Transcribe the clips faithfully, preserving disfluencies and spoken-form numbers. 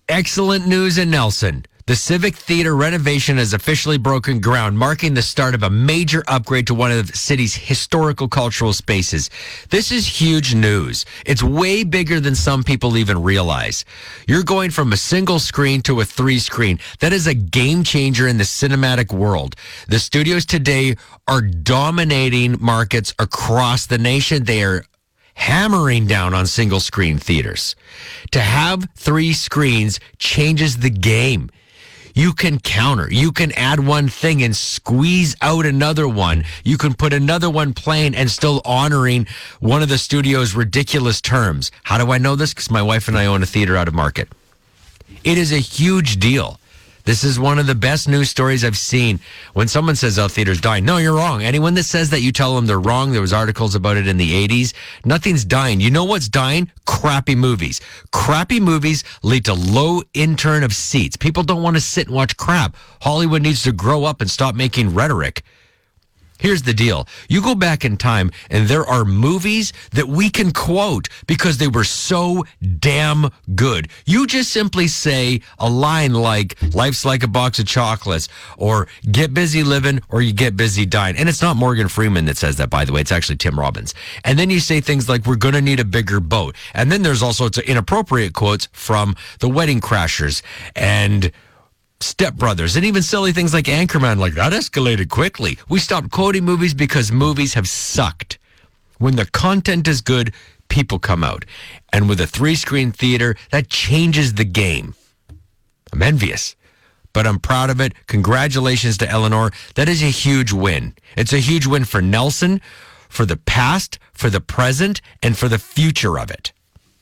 Excellent news in Nelson. The Civic Theater renovation has officially broken ground, marking the start of a major upgrade to one of the city's historical cultural spaces. This is huge news. It's way bigger than some people even realize. You're going from a single screen to a three screen. That is a game changer in the cinematic world. The studios today are dominating markets across the nation. They are hammering down on single screen theaters. To have three screens changes the game. You can counter. You can add one thing and squeeze out another one. You can put another one playing and still honoring one of the studio's ridiculous terms. How do I know this? Because my wife and I own a theater out of Market. It is a huge deal. This is one of the best news stories I've seen. When someone says, oh, theater's dying. No, you're wrong. Anyone that says that, you tell them they're wrong. There was articles about it in the eighties. Nothing's dying. You know what's dying? Crappy movies. Crappy movies lead to low intern of seats. People don't want to sit and watch crap. Hollywood needs to grow up and stop making rhetoric. Here's the deal. You go back in time and there are movies that we can quote because they were so damn good. You just simply say a line like, life's like a box of chocolates, or get busy living, or you get busy dying. And it's not Morgan Freeman that says that, by the way. It's actually Tim Robbins. And then you say things like, we're going to need a bigger boat. And then there's all sorts of inappropriate quotes from The Wedding Crashers and Step Brothers, and even silly things like Anchorman, like that escalated quickly. We stopped quoting movies because movies have sucked. When the content is good, people come out. And with a three-screen theater, that changes the game. I'm envious, but I'm proud of it. Congratulations to Eleanor. That is a huge win. It's a huge win for Nelson, for the past, for the present, and for the future of it.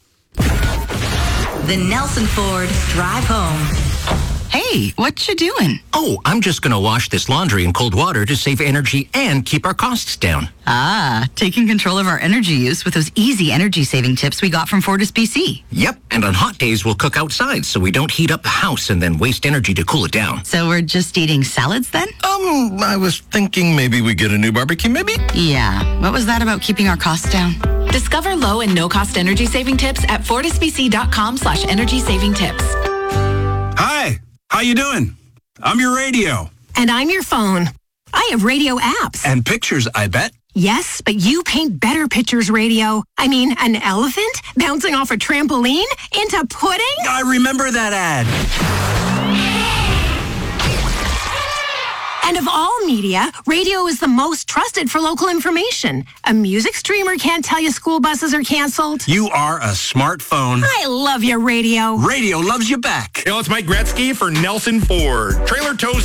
The Nelson Ford Drive Home. Hey, what you doing? Oh, I'm just going to wash this laundry in cold water to save energy and keep our costs down. Ah, taking control of our energy use with those easy energy-saving tips we got from Fortis B C. Yep, and on hot days, we'll cook outside so we don't heat up the house and then waste energy to cool it down. So we're just eating salads then? Um, I was thinking maybe we get a new barbecue, maybe? Yeah, what was that about keeping our costs down? Discover low and no-cost energy-saving tips at fortisbc.com slash energy-saving tips. Hi. How you doing? I'm your radio. And I'm your phone. I have radio apps. And pictures, I bet. Yes, but you paint better pictures, radio. I mean, an elephant bouncing off a trampoline into pudding? I remember that ad. And of all media, radio is the most trusted for local information. A music streamer can't tell you school buses are canceled. You are a smartphone. I love your radio. Radio loves you back. Hey, it's Mike Gretzky for Nelson Ford. Trailer Tow